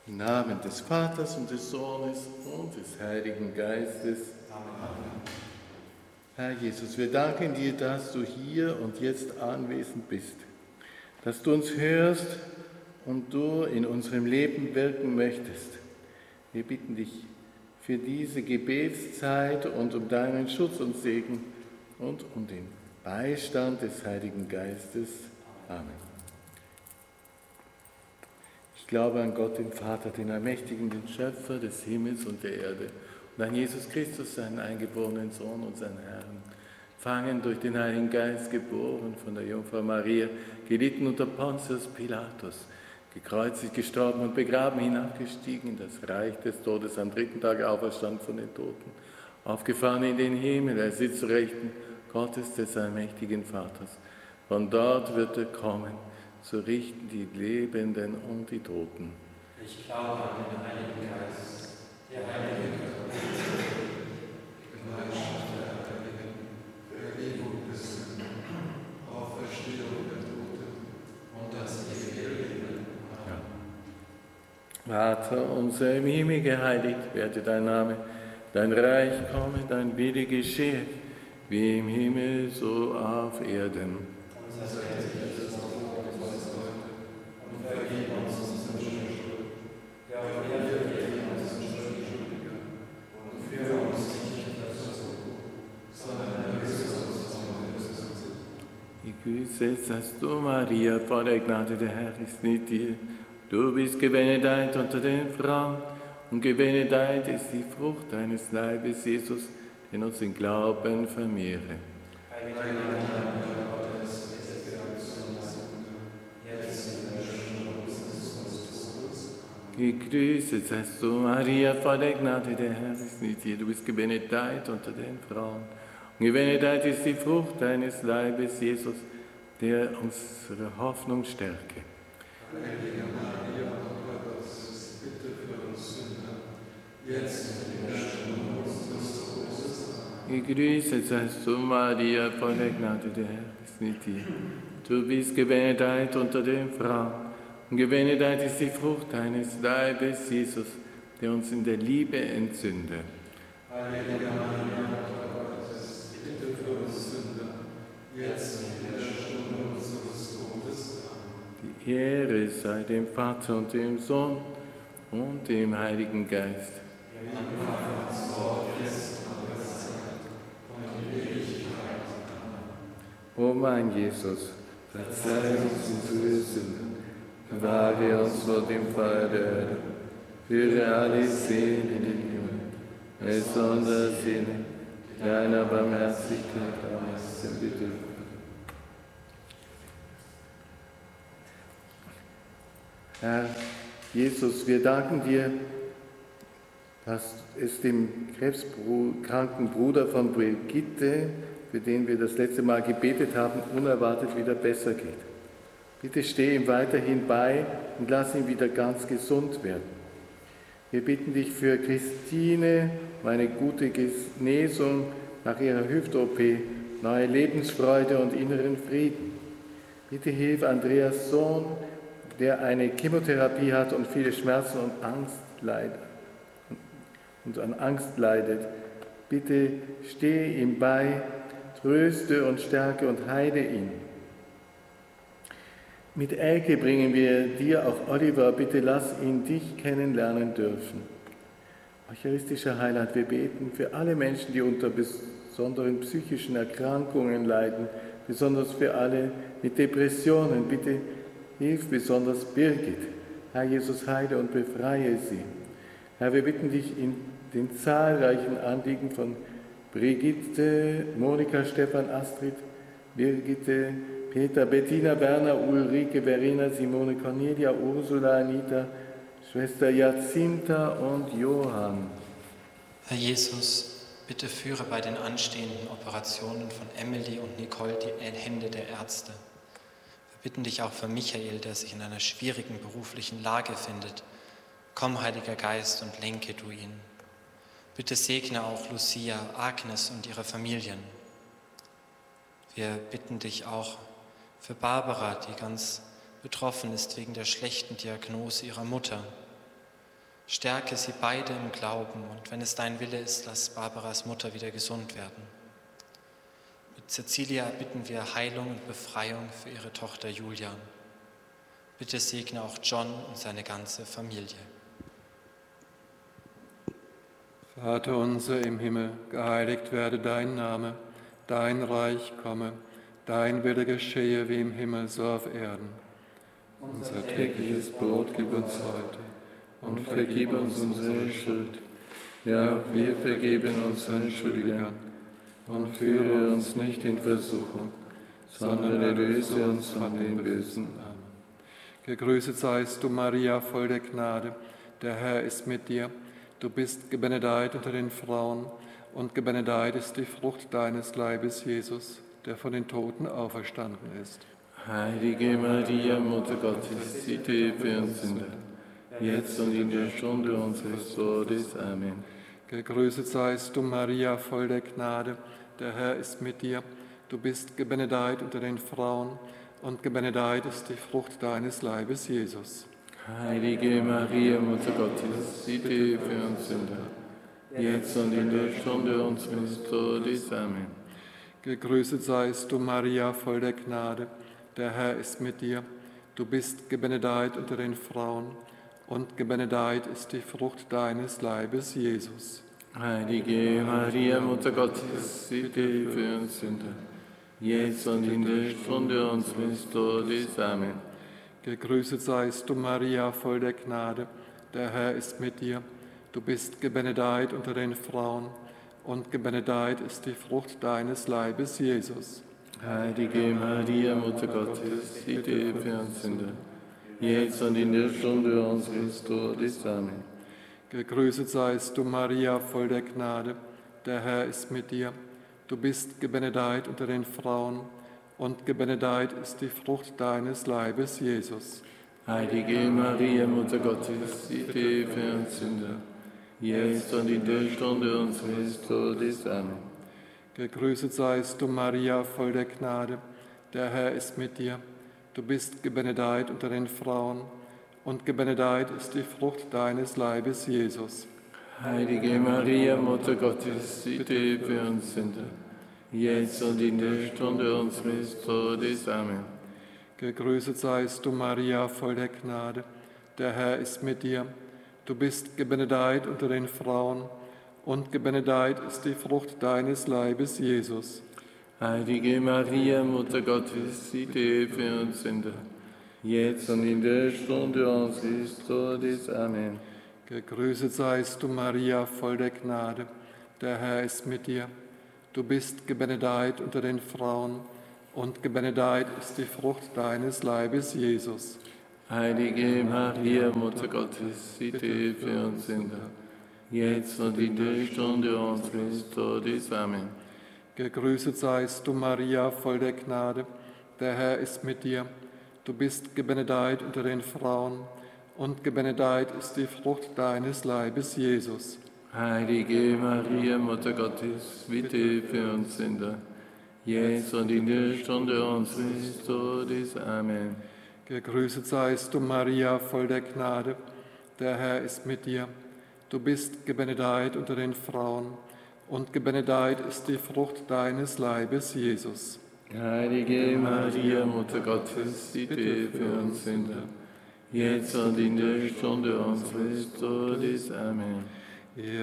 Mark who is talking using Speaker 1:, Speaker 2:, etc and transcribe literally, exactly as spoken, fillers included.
Speaker 1: Im Namen des Vaters und des Sohnes und des Heiligen Geistes.
Speaker 2: Amen.
Speaker 1: Herr Jesus, wir danken dir, dass du hier und jetzt anwesend bist, dass du uns hörst und du in unserem Leben wirken möchtest. Wir bitten dich für diese Gebetszeit und um deinen Schutz und Segen und um den Beistand des Heiligen Geistes. Amen. Ich glaube an Gott, den Vater, den Allmächtigen, den Schöpfer des Himmels und der Erde, und an Jesus Christus, seinen eingeborenen Sohn und seinen Herrn, empfangen durch den Heiligen Geist, geboren von der Jungfrau Maria, gelitten unter Pontius Pilatus, gekreuzigt, gestorben und begraben, hinabgestiegen in das Reich des Todes, am dritten Tag auferstanden von den Toten, aufgefahren in den Himmel, er sitzt zu Rechten Gottes, des allmächtigen Vaters. Von dort wird er kommen, zu richten die Lebenden und die Toten.
Speaker 2: Ich glaube an den Heiligen Geist, der Heilige Gemeinschaft der Heiligen, Vergebung des Sünden, Auferstehung der Toten und das ewige Leben. Amen.
Speaker 1: Vater unser im Himmel, geheiligt werde dein Name, dein Reich komme, dein Wille geschehe, wie im Himmel, so auf Erden.
Speaker 2: Unser tägliches Brot gib uns heute und vergib uns unsere Schuld, ja, auch wir vergeben unseren Schuldigen. Und führe uns nicht in Versuchung, sondern erlöse uns vom Bösen.
Speaker 1: Gegrüßet seist du, Maria, voller Gnade, der Herr ist mit dir. Du bist gebenedeit unter den Frauen, und gebenedeit ist die Frucht deines Leibes, Jesus, den uns den Glauben vermehre.
Speaker 2: Heilige Maria, Gottes, bitte für uns Sünder, jetzt und in der Stunde unseres Todes.
Speaker 1: Gegrüßet seist du, Maria, voller Gnade, der Herr ist mit dir. Du bist gebenedeit unter den Frauen, und gebenedeit ist die Frucht deines Leibes, Jesus, der unsere Hoffnung stärke.
Speaker 2: Heilige Maria, Mutter Gottes, bitte für uns Sünder, jetzt und in der Stunde unseres Todes. Amen.
Speaker 1: Gegrüßet seist du, Maria, voller Gnade, der Herr ist mit dir. Du bist gebenedeit unter den Frauen, und gebenedeit ist die Frucht deines Leibes, Jesus, der uns in der Liebe entzündet.
Speaker 2: Heilige Maria, Mutter Gottes, bitte für uns Sünder, jetzt und in der Stunde unseres Todes. Amen.
Speaker 1: Die Ehre sei dem Vater und dem Sohn und dem Heiligen Geist. O mein Jesus, verzeih uns unsere Sünden, bewahre uns vor dem Feuer der Hölle, führe alle Seelen in den Himmel, besonders jene, die deiner Barmherzigkeit am meisten bedürfen. Herr Jesus, wir danken dir, dass es dem krebskranken Bruder von Brigitte, für den wir das letzte Mal gebetet haben, unerwartet wieder besser geht. Bitte steh ihm weiterhin bei und lass ihn wieder ganz gesund werden. Wir bitten dich für Christine um eine gute Genesung nach ihrer Hüft-O P, neue Lebensfreude und inneren Frieden. Bitte hilf Andreas Sohn, der eine Chemotherapie hat und viele Schmerzen und Angst leidet und an Angst leidet. Bitte stehe ihm bei, tröste und stärke und heile ihn. Mit Elke bringen wir dir auch Oliver, bitte lass ihn dich kennenlernen dürfen. Eucharistischer Heiland, wir beten für alle Menschen, die unter besonderen psychischen Erkrankungen leiden, besonders für alle mit Depressionen. Bitte hilf besonders Birgit. Herr Jesus, heile und befreie sie. Herr, wir bitten dich in den zahlreichen Anliegen von Brigitte, Monika, Stefan, Astrid, Birgitte, Peter, Bettina, Werner, Ulrike, Verena, Simone, Cornelia, Ursula, Anita, Schwester Jacinta und Johann.
Speaker 3: Herr Jesus, bitte führe bei den anstehenden Operationen von Emily und Nicole die Hände der Ärzte. Wir bitten dich auch für Michael, der sich in einer schwierigen beruflichen Lage findet. Komm, Heiliger Geist, und lenke du ihn. Bitte segne auch Lucia, Agnes und ihre Familien. Wir bitten dich auch für Barbara, die ganz betroffen ist wegen der schlechten Diagnose ihrer Mutter. Stärke sie beide im Glauben und wenn es dein Wille ist, lass Barbaras Mutter wieder gesund werden. Mit Cecilia bitten wir Heilung und Befreiung für ihre Tochter Julia. Bitte segne auch John und seine ganze Familie.
Speaker 2: Vater unser im Himmel, geheiligt werde dein Name, dein Reich komme, dein Wille geschehe wie im Himmel, so auf Erden.
Speaker 1: Unser tägliches Brot gib uns heute und vergib uns unsere Schuld. Ja, wir vergeben unseren Schuldigern. Und führe uns nicht in Versuchung, sondern erlöse uns von dem Bösen.
Speaker 2: Amen. Gegrüßet seist du, Maria, voll der Gnade. Der Herr ist mit dir. Du bist gebenedeit unter den Frauen und gebenedeit ist die Frucht deines Leibes, Jesus, der von den Toten auferstanden ist.
Speaker 1: Heilige Maria, Mutter Gottes, bitte für uns Sünder, jetzt und in der Stunde unseres Todes. Amen.
Speaker 2: Gegrüßet seist du, Maria, voll der Gnade. Der Herr ist mit dir. Du bist gebenedeit unter den Frauen und gebenedeit ist die Frucht deines Leibes, Jesus.
Speaker 1: Heilige Maria, Mutter Gottes, bitte für uns Sünder, jetzt und in der Stunde unseres Todes. Amen.
Speaker 2: Gegrüßet seist du, Maria, voll der Gnade. Der Herr ist mit dir. Du bist gebenedeit unter den Frauen und gebenedeit ist die Frucht deines Leibes, Jesus.
Speaker 1: Heilige Maria, Mutter Gottes, bitte für uns Sünder, jetzt und in der Stunde unseres Todes. Amen.
Speaker 2: Gegrüßet seist du, Maria, voll der Gnade. Der Herr ist mit dir. Du bist gebenedeit unter den Frauen und gebenedeit ist die Frucht deines Leibes, Jesus.
Speaker 1: Heilige Maria, Mutter Gottes, bitte für uns Sünder, jetzt und in der Stunde unseres Todes. Amen.
Speaker 2: Gegrüßet seist du, Maria, voll der Gnade. Der Herr ist mit dir. Du bist gebenedeit unter den Frauen und gebenedeit ist die Frucht deines Leibes, Jesus.
Speaker 1: Heilige Maria, Mutter Gottes, bitte für uns Sünder, jetzt und in der Stunde unseres Todes. Amen.
Speaker 2: Gegrüßet seist du, Maria, voll der Gnade. Der Herr ist mit dir. Du bist gebenedeit unter den Frauen und gebenedeit ist die Frucht deines Leibes, Jesus.
Speaker 1: Heilige Maria, Mutter Gottes, bitte für uns Sünder, jetzt und in der Stunde unseres Todes. Amen.
Speaker 2: Gegrüßet seist du, Maria, voll der Gnade. Der Herr ist mit dir. Du bist gebenedeit unter den Frauen und gebenedeit ist die Frucht deines Leibes, Jesus.
Speaker 1: Heilige Maria, Mutter Gottes, bitte für uns Sünder, jetzt und in der Stunde unseres Todes. Amen.
Speaker 2: Gegrüßet seist du, Maria, voll der Gnade. Der Herr ist mit dir. Du bist gebenedeit unter den Frauen und gebenedeit ist die Frucht deines Leibes, Jesus.
Speaker 1: Heilige Maria, Mutter Gottes, bitte für uns Sünder, jetzt und in der Stunde unseres Todes. Amen.
Speaker 2: Gegrüßet seist du, Maria, voll der Gnade. Der Herr ist mit dir. Du bist gebenedeit unter den Frauen und gebenedeit ist die Frucht deines Leibes, Jesus.
Speaker 1: Heilige Maria, Mutter Gottes, bitte für uns Sünder, jetzt und in der Stunde unseres Todes. Amen.
Speaker 2: Gegrüßet seist du, Maria, voll der Gnade. Der Herr ist mit dir. Du bist gebenedeit unter den Frauen und gebenedeit ist die Frucht deines Leibes, Jesus.
Speaker 1: Heilige Maria, Mutter Gottes, bitte für uns Sünder, jetzt und in der Stunde unseres Todes. Amen.